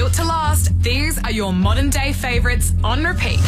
built to last, these are your modern day favourites on repeat.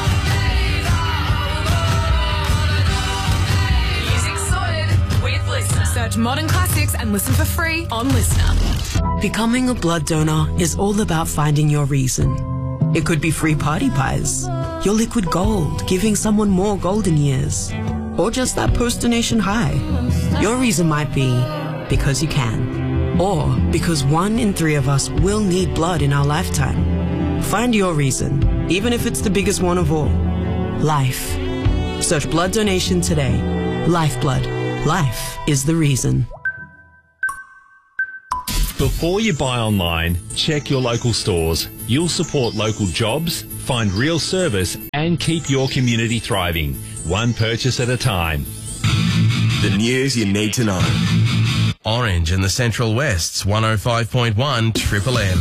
Music sorted with Listener. Search Modern Classics and listen for free on Listener. Becoming a blood donor is all about finding your reason. It could be free party pies, your liquid gold, giving someone more golden years, or just that post-donation high. Your reason might be because you can, or because 1 in 3 of us will need blood in our lifetime. Find your reason, even if it's the biggest one of all. Life. Search blood donation today. Lifeblood. Life is the reason. Before you buy online, check your local stores. You'll support local jobs, find real service and keep your community thriving. One purchase at a time. The news you need to know. Orange in the Central West's 105.1 Triple M.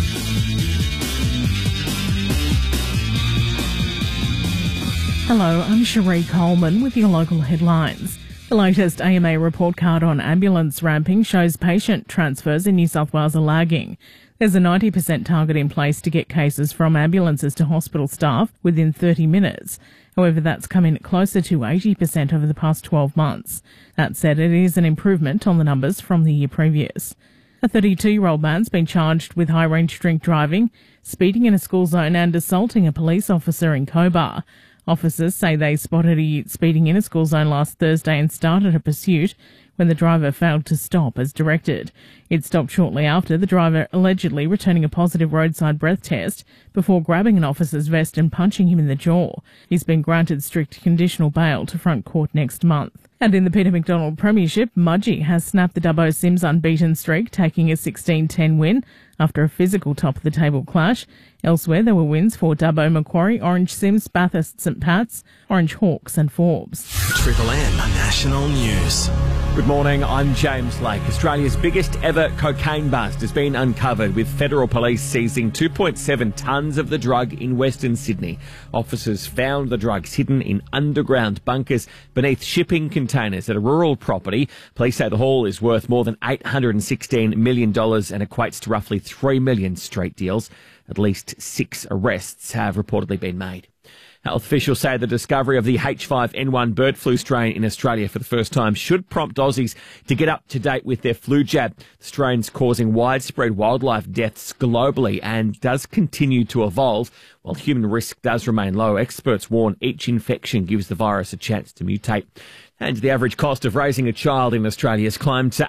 Hello, I'm Cherie Coleman with your local headlines. The latest AMA report card on ambulance ramping shows patient transfers in New South Wales are lagging. There's a 90% target in place to get cases from ambulances to hospital staff within 30 minutes. However, that's come in closer to 80% over the past 12 months. That said, it is an improvement on the numbers from the year previous. A 32-year-old man's been charged with high-range drink driving, speeding in a school zone and assaulting a police officer in Cobar. Officers say they spotted a youth speeding in a school zone last Thursday and started a pursuit when the driver failed to stop as directed. It stopped shortly after, the driver allegedly returning a positive roadside breath test before grabbing an officer's vest and punching him in the jaw. He's been granted strict conditional bail to front court next month. And in the Peter McDonald Premiership, Mudgee has snapped the Dubbo Sims unbeaten streak, taking a 16-10 win after a physical top-of-the-table clash. Elsewhere, there were wins for Dubbo, Macquarie, Orange Sims, Bathurst, St Pat's, Orange Hawks and Forbes. Triple M National News. Good morning, I'm James Lake. Australia's biggest ever cocaine bust has been uncovered, with federal police seizing 2.7 tonnes of the drug in Western Sydney. Officers found the drugs hidden in underground bunkers beneath shipping containers at a rural property. Police say the haul is worth more than $816 million and equates to roughly 3 million street deals. At least 6 arrests have reportedly been made. Health officials say the discovery of the H5N1 bird flu strain in Australia for the first time should prompt Aussies to get up to date with their flu jab. The strain's causing widespread wildlife deaths globally and does continue to evolve. While human risk does remain low, experts warn each infection gives the virus a chance to mutate. And the average cost of raising a child in Australia has climbed to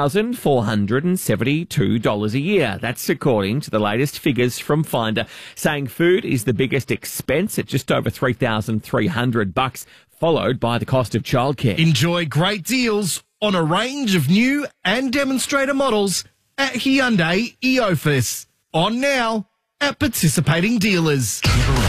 $8,472 a year. That's according to the latest figures from Finder, saying food is the biggest expense at just over $3,300, followed by the cost of childcare. Enjoy great deals on a range of new and demonstrator models at Hyundai Eofus. On now at participating dealers.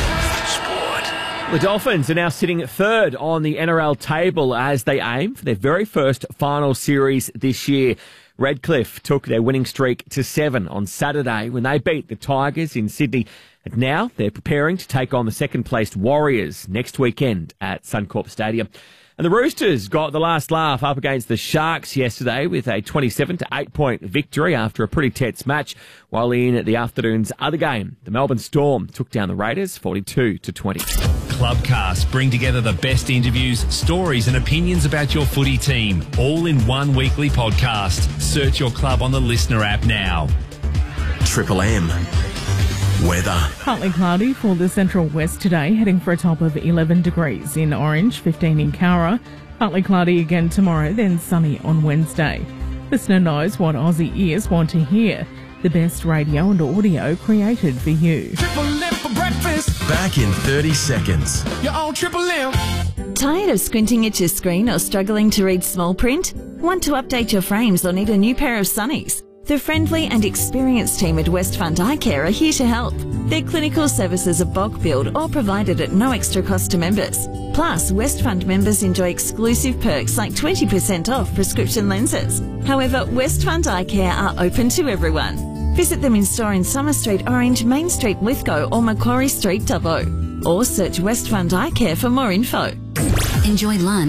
The Dolphins are now sitting third on the NRL table as they aim for their very first final series this year. Redcliffe took their winning streak to 7 on Saturday when they beat the Tigers in Sydney. And now they're preparing to take on the second-placed Warriors next weekend at Suncorp Stadium. And the Roosters got the last laugh up against the Sharks yesterday with a 27-8 point victory after a pretty tense match. While in the afternoon's other game, the Melbourne Storm took down the Raiders 42-20. Clubcast bring together the best interviews, stories and opinions about your footy team, all in one weekly podcast. Search your club on the Listener app now. Triple M weather. Partly cloudy for the Central West today, heading for a top of 11 degrees in Orange, 15 in Cowra. Partly cloudy again tomorrow, then sunny on Wednesday. Listener knows what Aussie ears want to hear. The best radio and audio created for you. Triple M for breakfast. Back in 30 seconds. You're on Triple M. Tired of squinting at your screen or struggling to read small print? Want to update your frames or need a new pair of sunnies? The friendly and experienced team at Westfront Eye Care are here to help. Their clinical services are bulk billed or provided at no extra cost to members. Plus, Westfront members enjoy exclusive perks like 20% off prescription lenses. However, Westfront Eye Care are open to everyone. Visit them in store in Summer Street, Orange, Main Street, Lithgow or Macquarie Street, Dubbo. Or search Westfront Eye Care for more info. Enjoy lunch at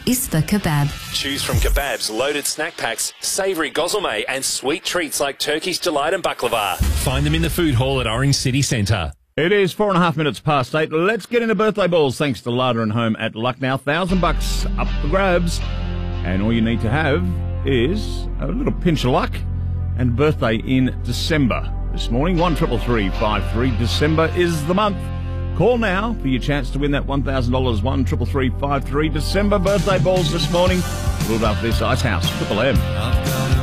Ista Kebab. Choose from kebabs, loaded snack packs, savoury gozleme and sweet treats like Turkish delight and baklava. Find them in the food hall at Orange City Centre. It is 4.5 minutes past 8. Let's get into birthday balls thanks to Larder and Home at Lucknow. $1,000 up for grabs. And all you need to have is a little pinch of luck and birthday in December. This morning, 133353. December is the month. Call now for your chance to win that $1,000. 133353. December birthday balls this morning. Ruled up this Ice House, Triple M.